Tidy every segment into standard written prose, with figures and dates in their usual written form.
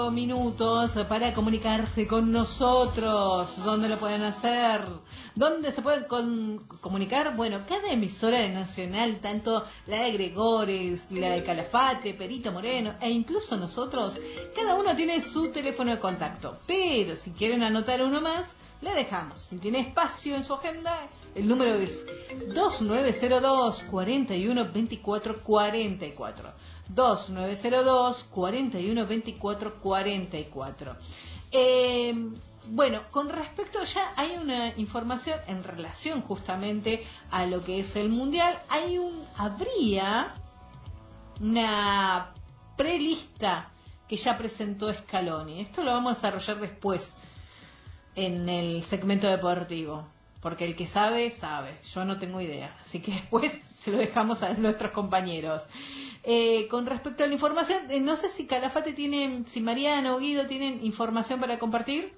minutos para comunicarse con nosotros. ¿Dónde lo pueden hacer? ¿Dónde se pueden comunicar? Bueno, cada emisora de Nacional, tanto la de Gregores, la de Calafate, Perito Moreno e incluso nosotros, cada uno tiene su teléfono de contacto. Pero si quieren anotar uno más, le dejamos. Si tiene espacio en su agenda, el número es 2902 41 24 44. 2902 41 24 44. Bueno, con respecto, ya hay una información en relación justamente a lo que es el Mundial. Habría una prelista que ya presentó Scaloni. Esto lo vamos a desarrollar después en el segmento deportivo, porque el que sabe, sabe. Yo no tengo idea, así que después se lo dejamos a nuestros compañeros. Con respecto a la información, no sé si Calafate si Mariano o Guido tienen información para compartir.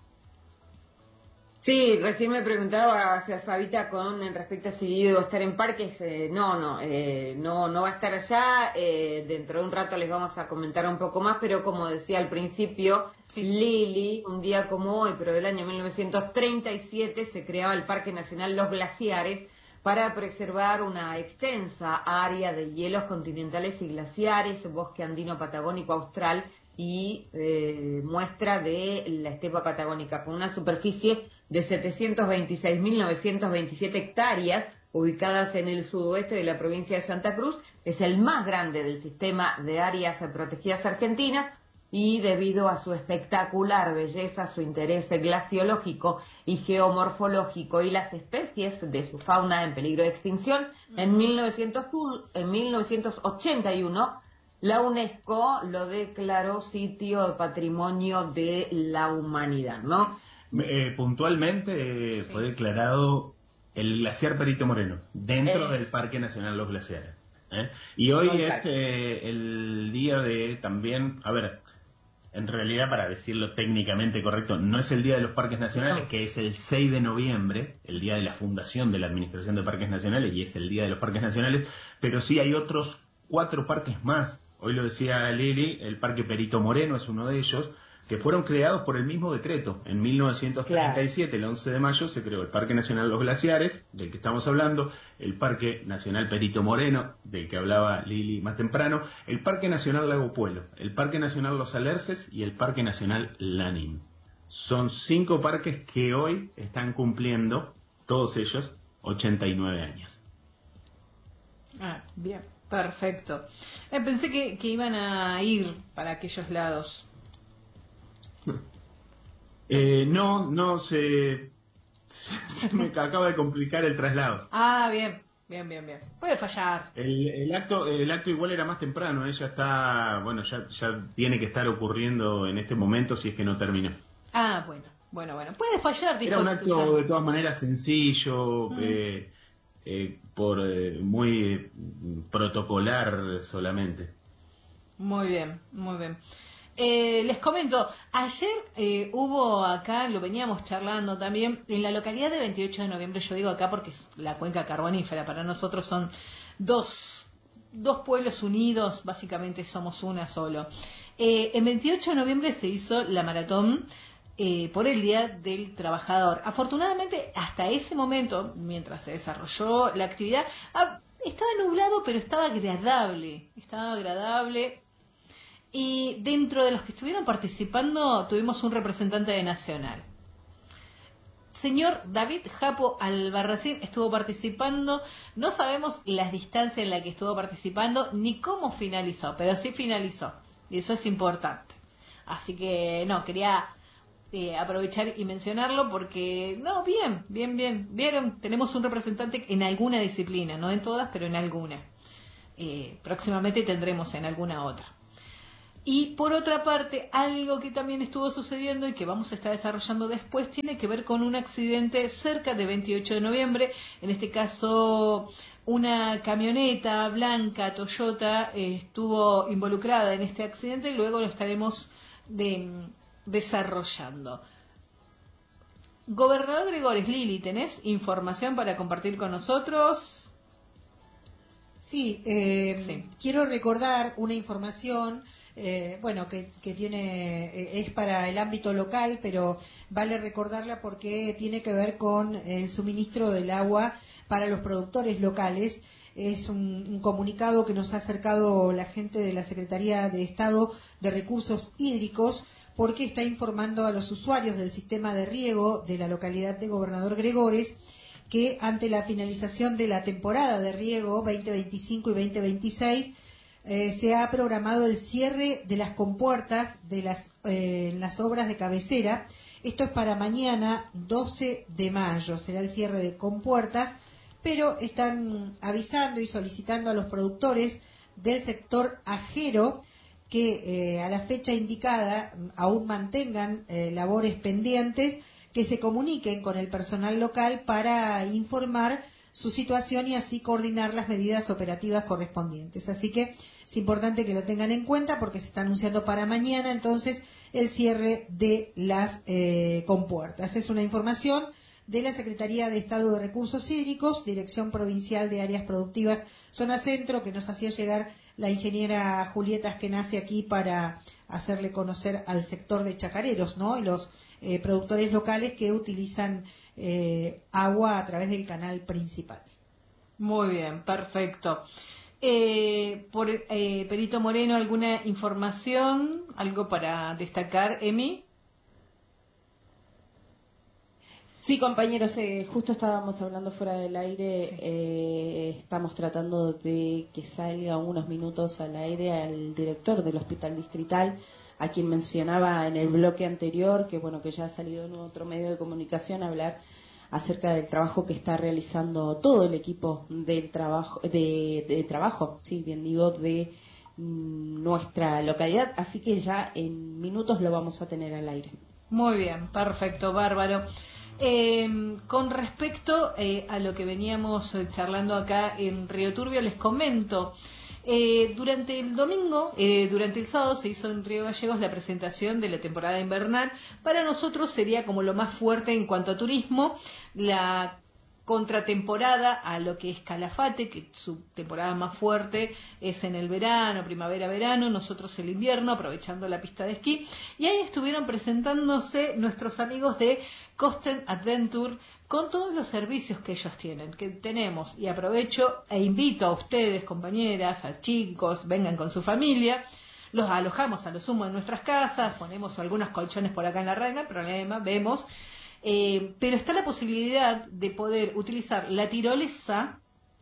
Sí, recién me preguntaba hacia Fabita con respecto a si Guido va a estar en Parques. No va a estar allá. Dentro de un rato les vamos a comentar un poco más, pero como decía al principio, sí. Lili, un día como hoy, pero del año 1937, se creaba el Parque Nacional Los Glaciares para preservar una extensa área de hielos continentales y glaciares, bosque andino patagónico austral y muestra de la estepa patagónica, con una superficie de 726.927 hectáreas, ubicadas en el sudoeste de la provincia de Santa Cruz. Es el más grande del sistema de áreas protegidas argentinas, y debido a su espectacular belleza, su interés glaciológico y geomorfológico y las especies de su fauna en peligro de extinción, en 1981 la UNESCO lo declaró sitio de patrimonio de la humanidad, ¿no? Puntualmente sí. Fue declarado el glaciar Perito Moreno dentro del Parque Nacional Los Glaciares. Y hoy es el día de también, en realidad, para decirlo técnicamente correcto, no es el Día de los Parques Nacionales, que es el 6 de noviembre, el día de la fundación de la Administración de Parques Nacionales, y es el Día de los Parques Nacionales, pero sí hay otros 4 parques más. Hoy lo decía Lili, el Parque Perito Moreno es uno de ellos, que fueron creados por el mismo decreto. En 1937, el 11 de mayo, se creó el Parque Nacional Los Glaciares, del que estamos hablando, el Parque Nacional Perito Moreno, del que hablaba Lili más temprano, el Parque Nacional Lago Puelo, el Parque Nacional Los Alerces y el Parque Nacional Lanín. Son 5 parques que hoy están cumpliendo, todos ellos, 89 años. Bien, perfecto. Pensé que iban a ir para aquellos lados. No, se me acaba de complicar el traslado. Bien. Puede fallar. El acto igual era más temprano, ya está, ya tiene que estar ocurriendo en este momento, si es que no terminó. Bueno, puede fallar. Era un acto de todas maneras sencillo, muy protocolar solamente. Muy bien. Les comento, ayer hubo acá, lo veníamos charlando también, en la localidad de 28 de noviembre, yo digo acá porque es la cuenca carbonífera, para nosotros son dos pueblos unidos, básicamente somos una solo. En 28 de noviembre se hizo la maratón por el Día del Trabajador. Afortunadamente, hasta ese momento, mientras se desarrolló la actividad, estaba nublado, pero estaba agradable. Y dentro de los que estuvieron participando tuvimos un representante de Nacional. Señor David Japo Albarracín estuvo participando. No sabemos las distancias en las que estuvo participando ni cómo finalizó, pero sí finalizó. Y eso es importante. Así que quería aprovechar y mencionarlo porque, bien. Vieron, tenemos un representante en alguna disciplina, no en todas, pero en alguna. Próximamente tendremos en alguna otra. Y por otra parte, algo que también estuvo sucediendo y que vamos a estar desarrollando después tiene que ver con un accidente cerca de 28 de noviembre. En este caso, una camioneta blanca Toyota estuvo involucrada en este accidente y luego lo estaremos desarrollando. Gobernador Gregores, Lili, ¿tenés información para compartir con nosotros? Sí, quiero recordar una información que tiene, es para el ámbito local, pero vale recordarla porque tiene que ver con el suministro del agua para los productores locales. Es un comunicado que nos ha acercado la gente de la Secretaría de Estado de Recursos Hídricos, porque está informando a los usuarios del sistema de riego de la localidad de Gobernador Gregores que ante la finalización de la temporada de riego 2025 y 2026 se ha programado el cierre de las compuertas de las obras de cabecera. Esto es para mañana 12 de mayo, será el cierre de compuertas, pero están avisando y solicitando a los productores del sector ajero que a la fecha indicada aún mantengan labores pendientes, que se comuniquen con el personal local para informar su situación y así coordinar las medidas operativas correspondientes. Así que es importante que lo tengan en cuenta porque se está anunciando para mañana entonces el cierre de las compuertas. Es una información de la Secretaría de Estado de Recursos Hídricos, Dirección Provincial de Áreas Productivas Zona Centro, que nos hacía llegar la ingeniera Julieta Askenazi aquí para hacerle conocer al sector de chacareros, ¿no? Y los productores locales que utilizan agua a través del canal principal. Muy bien, perfecto. Perito Moreno, ¿alguna información, algo para destacar, Emi? Sí, compañeros, justo estábamos hablando fuera del aire, Sí. Estamos tratando de que salga unos minutos al aire al director del Hospital Distrital, a quien mencionaba en el bloque anterior, que bueno, que ya ha salido en otro medio de comunicación a hablar acerca del trabajo que está realizando todo el equipo del trabajo, de trabajo, sí, bien digo, de nuestra localidad, así que ya en minutos lo vamos a tener al aire. Muy bien, perfecto, bárbaro. Con respecto a lo que veníamos charlando acá en Río Turbio, les comento, durante el sábado se hizo en Río Gallegos la presentación de la temporada invernal. Para nosotros sería como lo más fuerte en cuanto a turismo, la contratemporada a lo que es Calafate, que su temporada más fuerte es en el verano, primavera-verano, nosotros el invierno, aprovechando la pista de esquí, y ahí estuvieron presentándose nuestros amigos de Costen Adventure con todos los servicios que ellos tienen, que tenemos, y aprovecho e invito a ustedes, compañeras, a chicos, vengan con su familia. Los alojamos a lo sumo en nuestras casas, ponemos algunos colchones por acá en la red, no hay problema, vemos. Pero está la posibilidad de poder utilizar la tirolesa,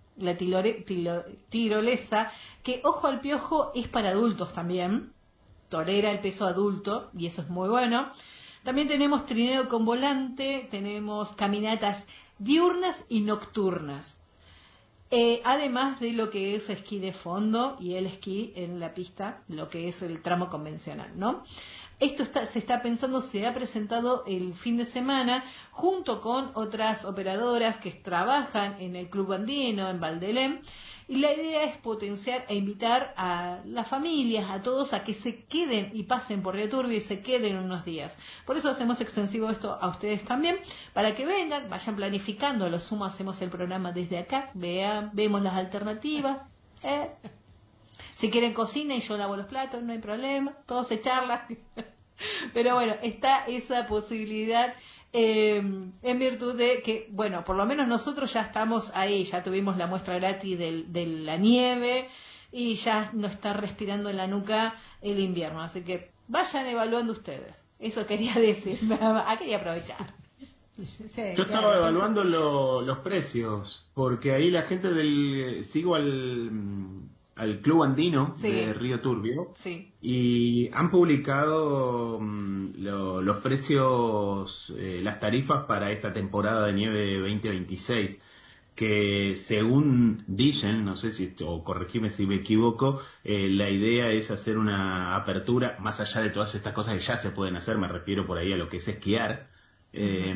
tirolesa, que ojo al piojo es para adultos también, tolera el peso adulto y eso es muy bueno. También tenemos trineo con volante, tenemos caminatas diurnas y nocturnas. Además de lo que es esquí de fondo y el esquí en la pista, lo que es el tramo convencional, ¿no? Esto se está pensando, se ha presentado el fin de semana junto con otras operadoras que trabajan en el Club Andino, en Valdelem, y la idea es potenciar e invitar a las familias, a todos, a que se queden y pasen por Río Turbio y se queden unos días. Por eso hacemos extensivo esto a ustedes también, para que vengan, vayan planificando, a lo sumo hacemos el programa desde acá, vemos las alternativas. Si quieren cocina y yo lavo los platos, no hay problema, todo se charla. Pero bueno, está esa posibilidad en virtud de que, bueno, por lo menos nosotros ya estamos ahí, ya tuvimos la muestra gratis de la nieve y ya no está respirando en la nuca el invierno. Así que vayan evaluando ustedes. Eso quería decir, quería aprovechar. Sí, Yo estaba evaluando los precios, porque ahí la gente sigo al Club Andino de Río Turbio y han publicado los precios, las tarifas para esta temporada de nieve 2026, que según dicen, no sé si, o corregime si me equivoco, la idea es hacer una apertura más allá de todas estas cosas que ya se pueden hacer, me refiero por ahí a lo que es esquiar.